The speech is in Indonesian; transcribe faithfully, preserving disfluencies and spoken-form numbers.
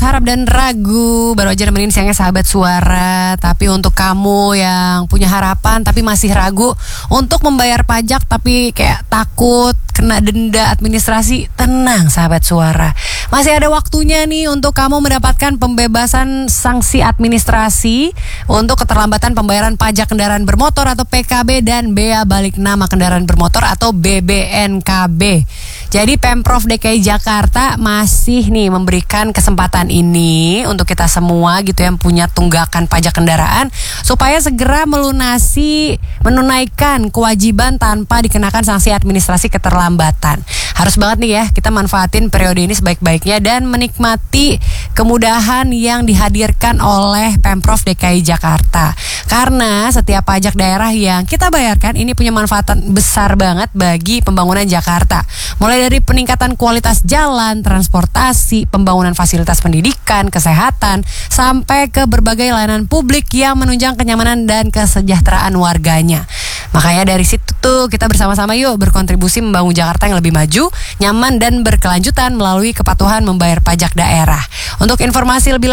harap dan ragu. Baru aja nemenin siangnya sahabat suara. Tapi untuk kamu yang punya harapan tapi masih ragu untuk membayar pajak tapi kayak takut kena denda administrasi, tenang sahabat suara. Masih ada waktunya nih untuk kamu mendapatkan pembebasan sanksi administrasi untuk keterlambatan pembayaran pajak kendaraan bermotor atau P K B dan bea balik nama kendaraan bermotor atau B B N K B. Jadi Pemprov D K I Jakarta masih nih memberikan kesempatan ini untuk kita semua gitu yang punya tunggakan pajak kendaraan supaya segera melunasi, menunaikan kewajiban tanpa dikenakan sanksi administrasi keterlambatan. Harus banget nih ya kita manfaatin periode ini sebaik-baiknya dan menikmati kemudahan yang dihadirkan oleh Pemprov D K I Jakarta. Karena setiap pajak daerah yang kita bayarkan ini punya manfaat besar banget bagi pembangunan Jakarta. Mulai dari peningkatan kualitas jalan, transportasi, pembangunan fasilitas pendidikan, kesehatan, sampai ke berbagai layanan publik yang menunjang kenyamanan dan kesejahteraan warganya. Makanya dari situ tuh kita bersama-sama yuk berkontribusi membangun Jakarta yang lebih maju, nyaman dan berkelanjutan melalui kepatuhan membayar pajak daerah. Untuk informasi lebih